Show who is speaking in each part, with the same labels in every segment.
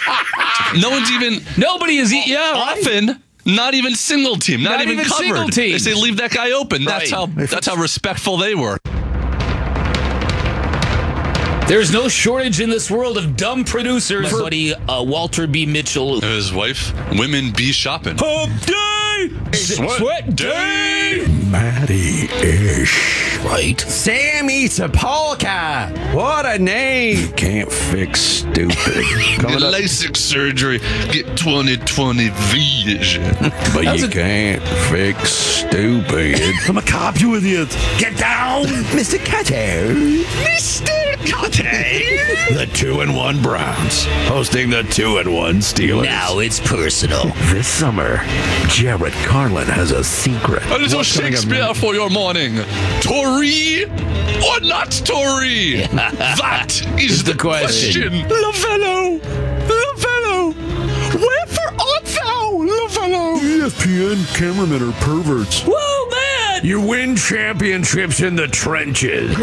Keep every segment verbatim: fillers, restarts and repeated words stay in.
Speaker 1: No one's even
Speaker 2: Nobody is eating. Yeah, right.
Speaker 1: often. Not even single team. Not,
Speaker 2: Not
Speaker 1: even,
Speaker 2: even
Speaker 1: covered.
Speaker 2: single
Speaker 1: They
Speaker 2: teams.
Speaker 1: say leave that guy open. That's
Speaker 2: Right.
Speaker 1: how. That's how respectful they were.
Speaker 2: There's no shortage in this world of dumb producers. My buddy uh, Walter B. Mitchell.
Speaker 1: His wife, women be shopping.
Speaker 2: Hump day! Sweat, day!
Speaker 3: Matty Ish.
Speaker 2: Right.
Speaker 4: Sammy Sapolka. What a name.
Speaker 3: Can't fix stupid. Coming
Speaker 1: Get
Speaker 3: up,
Speaker 1: LASIK surgery. Get twenty twenty vision.
Speaker 3: but
Speaker 2: That's
Speaker 3: you
Speaker 2: a-
Speaker 3: can't fix stupid.
Speaker 4: I'm a cop, you idiot.
Speaker 2: Get down!
Speaker 3: Mister Cutter. Mister Cutter. The two and one Browns hosting the two and one Steelers.
Speaker 2: Now it's personal.
Speaker 3: This summer, Jared Carlin has a secret.
Speaker 1: A little
Speaker 3: What's coming up
Speaker 1: Shakespeare
Speaker 3: next?
Speaker 1: for your morning. Tory or not Tory? That is the,
Speaker 2: the question.
Speaker 1: question. Lavello, Lavello, wherefore art thou, Lavello?
Speaker 3: E S P N cameramen are perverts.
Speaker 2: Whoa, man!
Speaker 3: You win championships in the trenches.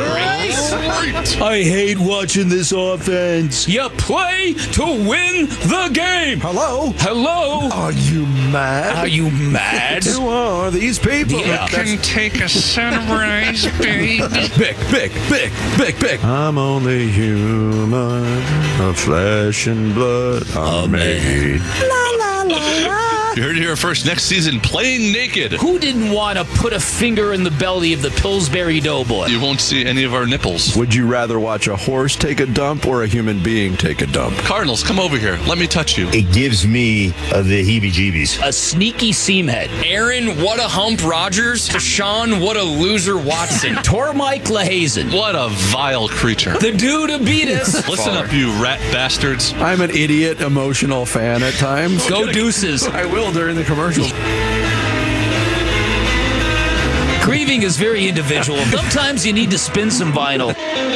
Speaker 4: I hate watching this offense.
Speaker 2: You play to win the game.
Speaker 4: Hello?
Speaker 2: Hello?
Speaker 3: Are you mad?
Speaker 2: Are you mad?
Speaker 3: Who are these people?
Speaker 2: Yeah.
Speaker 1: Can take a sunrise, baby.
Speaker 4: Big, big, big, big, big.
Speaker 3: I'm only human, of flesh and blood I'm made.
Speaker 1: You heard it here first. Next season, playing naked.
Speaker 2: Who didn't want to put a finger in the belly of the Pillsbury Doughboy?
Speaker 1: You won't see any of our nipples.
Speaker 3: Would you rather watch a horse take a dump or a human being take a dump?
Speaker 1: Cardinals, come over here. Let me touch you.
Speaker 5: It gives me uh, the heebie-jeebies.
Speaker 2: A sneaky seamhead.
Speaker 6: Aaron, what a hump Rogers. Deshaun, what a loser Watson.
Speaker 2: Tormike LaHazen.
Speaker 1: What a vile creature.
Speaker 2: The dude who beat us.
Speaker 1: Listen up, you rat bastards.
Speaker 3: I'm an idiot, emotional fan at times.
Speaker 2: Go Deuces.
Speaker 3: I will during the commercial.
Speaker 2: Grieving is very individual. Sometimes you need to spin some vinyl.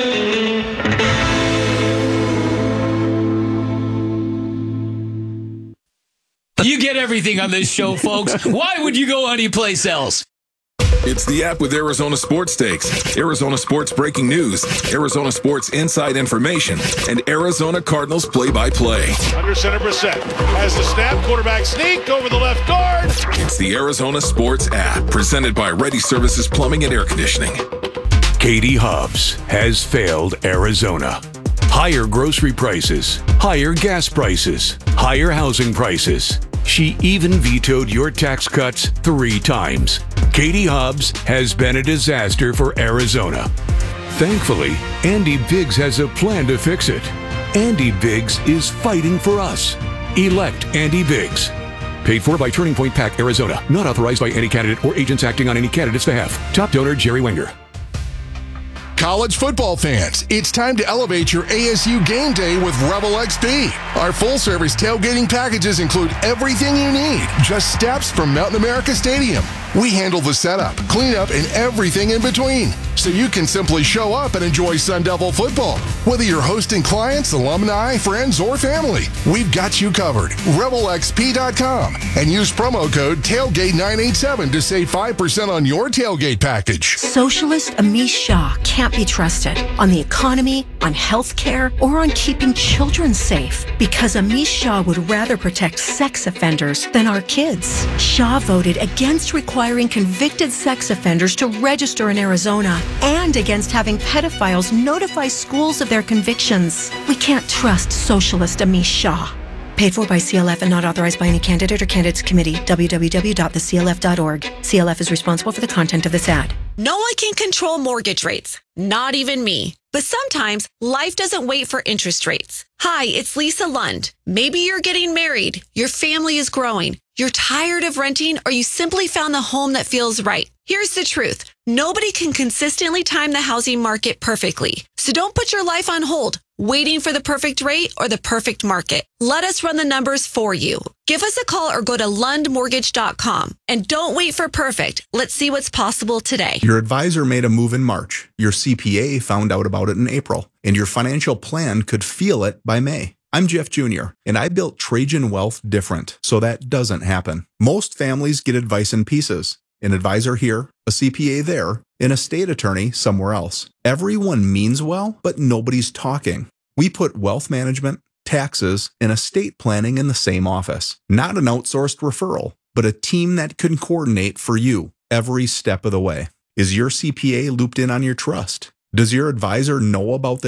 Speaker 2: You get everything on this show, folks. Why would you go anyplace else?
Speaker 7: It's the app with Arizona Sports Takes, Arizona Sports Breaking News, Arizona Sports Inside Information, and Arizona Cardinals Play-by-Play.
Speaker 8: Under center, Brissett has the snap, quarterback sneak over the left guard.
Speaker 7: It's the Arizona Sports app, presented by Ready Services Plumbing and Air Conditioning.
Speaker 9: Katie Hobbs has failed Arizona. Higher grocery prices, higher gas prices, higher housing prices. She even vetoed your tax cuts three times. Katie Hobbs has been a disaster for Arizona. Thankfully, Andy Biggs has a plan to fix it. Andy Biggs is fighting for us. Elect Andy Biggs. Paid for by Turning Point PAC, Arizona. Not authorized by any candidate or agents acting on any candidate's behalf. Top donor, Jerry Wenger.
Speaker 10: College football fans, it's time to elevate your A S U game day with Rebel X P. Our full-service tailgating packages include everything you need, just steps from Mountain America Stadium. We handle the setup, cleanup, and everything in between, so you can simply show up and enjoy Sun Devil football. Whether you're hosting clients, alumni, friends, or family, we've got you covered. Rebel X P dot com and use promo code tailgate nine eight seven to save five percent on your tailgate package.
Speaker 11: Socialist Amish Shah can't be trusted on the economy, on health care, or on keeping children safe because Amish Shah would rather protect sex offenders than our kids. Shah voted against requiring convicted sex offenders to register in Arizona and against having pedophiles notify schools of their convictions. We can't trust Socialist Amish Shah. Paid for by C L F and not authorized by any candidate or candidates committee. w w w dot the c l f dot org. C L F is responsible for the content of this ad.
Speaker 12: No one can control mortgage rates, not even me. But sometimes life doesn't wait for interest rates. Hi, it's Lisa Lund. Maybe you're getting married, your family is growing, you're tired of renting, or you simply found the home that feels right. Here's the truth. Nobody can consistently time the housing market perfectly. So don't put your life on hold, waiting for the perfect rate or the perfect market. Let us run the numbers for you. Give us a call or go to lund mortgage dot com. And don't wait for perfect. Let's see what's possible today.
Speaker 13: Your advisor made a move in March. Your C P A found out about it in April. And your financial plan could feel it by May. I'm Jeff Junior, and I built Trajan Wealth different, so that doesn't happen. Most families get advice in pieces. An advisor here, a C P A there, an estate attorney somewhere else. Everyone means well, but nobody's talking. We put wealth management, taxes, and estate planning in the same office. Not an outsourced referral, but a team that can coordinate for you every step of the way. Is your C P A looped in on your trust? Does your advisor know about the